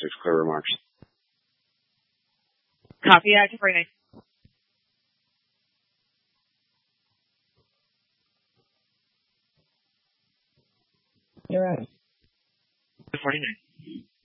2026 clear remarks. Copy that, Brittany. You're right. 49.